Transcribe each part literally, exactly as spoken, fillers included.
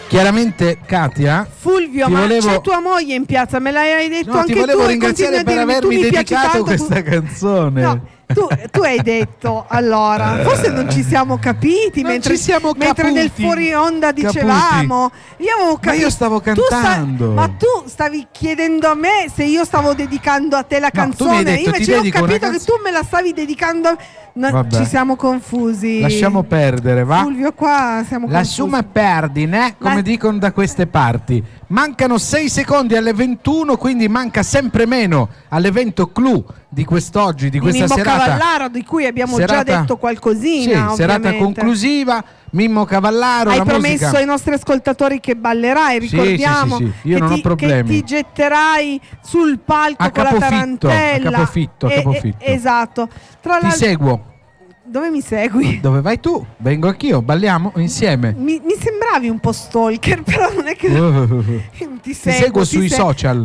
Chiaramente, Katia, Fulvio, ma volevo... c'è tua moglie in piazza, me l'hai detto no, anche tu. ti volevo tu ringraziare per avermi dedicato questa canzone. No, tu, tu hai detto, allora, forse non ci siamo capiti non mentre, ci siamo mentre nel fuori onda dicevamo. Io avevo capito, ma io stavo cantando. Tu sta, ma tu stavi chiedendo a me se io stavo dedicando a te la no, canzone. Detto, io invece ho capito canz... che tu me la stavi dedicando a me. No, ci siamo confusi. Lasciamo perdere, va? Fulvio, qua siamo Lasciamo perdere, come La... dicono da queste parti. Mancano sei secondi alle ventuno, quindi manca sempre meno all'evento clou di quest'oggi, di questa Mimmo serata. Cavallaro, di cui abbiamo serata... già detto qualcosina. Sì, serata conclusiva. Mimmo Cavallaro. Hai la promesso musica... ai nostri ascoltatori che ballerai, ricordiamo sì, sì, sì, sì. Io che, non ti, ho problemi. che ti getterai sul palco a con la tarantella. A capofitto, a capofitto. Eh, eh, esatto. Tra ti seguo. Dove mi segui? Dove vai tu? Vengo anch'io, balliamo insieme. Mi, mi sembravi un po' stalker, però non è che uh, ti, seguo, seguo, ti seguo ti sui se... social.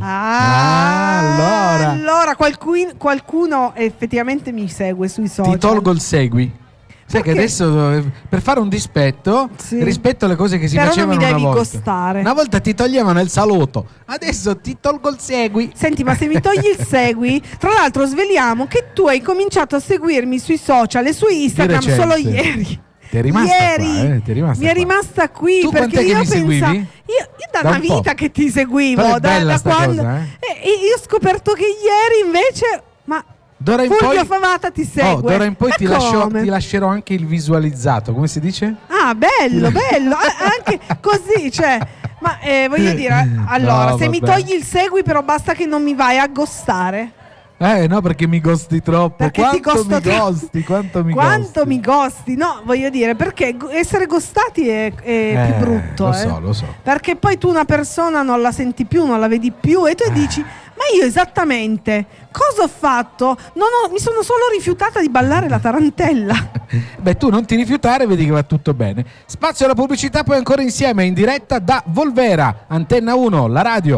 Ah, ah allora. Allora qualcuno, qualcuno effettivamente mi segue sui social. Ti tolgo il segui. Sai che adesso per fare un dispetto sì. rispetto alle cose che si però facevano non mi devi una volta. Gostare. Una volta ti toglievano il saluto, adesso ti tolgo il segui. Senti, ma se mi togli il segui, tra l'altro sveliamo che tu hai cominciato a seguirmi sui social e su Instagram solo ieri. Ti è rimasta ieri qua, eh? Ti è rimasta mi è qua. rimasta qui tu perché io pensavo io, io da, da una un vita che ti seguivo però è da, bella da sta quando cosa, eh? e io ho scoperto che ieri invece ma D'ora in Fulvio poi, Favata ti segue. Oh, d'ora in poi ti, lascio, ti lascerò anche il visualizzato, come si dice? Ah, bello, bello, anche così, cioè, ma eh, voglio dire, allora, no, se mi togli il segui però basta che non mi vai a ghostare. Eh no, perché mi ghosti troppo. Perché quanto ti costo mi troppo. ghosti? Quanto mi quanto ghosti? mi ghosti? No, voglio dire, perché essere ghostati è, è eh, più brutto. Lo eh. so, lo so. Perché poi tu una persona non la senti più, non la vedi più e tu eh. dici, ma io esattamente cosa ho fatto? Non ho, mi sono solo rifiutata di ballare la tarantella. Beh, tu non ti rifiutare, vedi che va tutto bene. Spazio alla pubblicità, poi ancora insieme in diretta da Volvera, Antenna uno, la radio.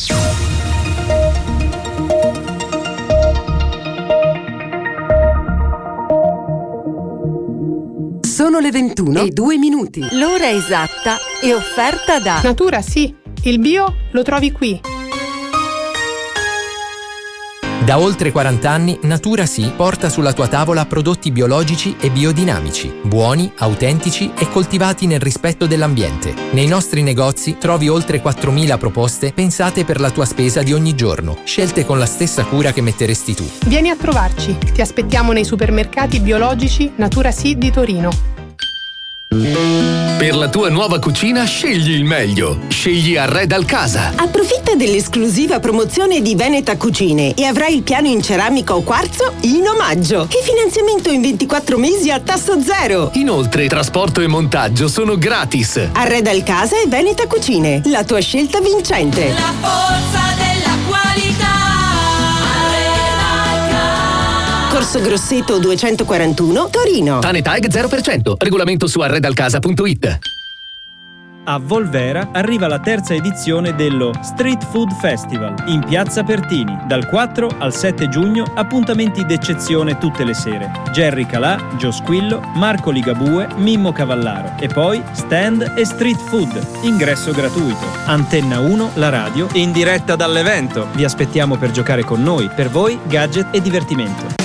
Sono le ventuno e due minuti. L'ora esatta è offerta da Natura Sì, il bio lo trovi qui. Da oltre quaranta anni Natura Sì porta sulla tua tavola prodotti biologici e biodinamici, buoni, autentici e coltivati nel rispetto dell'ambiente. Nei nostri negozi trovi oltre quattromila proposte pensate per la tua spesa di ogni giorno, scelte con la stessa cura che metteresti tu. Vieni a trovarci, ti aspettiamo nei supermercati biologici Natura Sì di Torino. Per la tua nuova cucina scegli il meglio. Scegli Arredal Casa. Approfitta dell'esclusiva promozione di Veneta Cucine e avrai il piano in ceramica o quarzo in omaggio. E finanziamento in ventiquattro mesi a tasso zero. Inoltre trasporto e montaggio sono gratis. Arredal Casa e Veneta Cucine, la tua scelta vincente. La forza della qualità. Corso Grosseto duecentoquarantuno, Torino. Tanetag zero per cento. Regolamento su arredalcasa punto it. A Volvera arriva la terza edizione dello Street Food Festival in Piazza Pertini. Dal quattro al sette giugno, appuntamenti d'eccezione tutte le sere. Jerry Calà, Gio Squillo, Marco Ligabue, Mimmo Cavallaro. E poi stand e street food. Ingresso gratuito. Antenna uno, la radio, in diretta dall'evento. Vi aspettiamo per giocare con noi. Per voi, gadget e divertimento.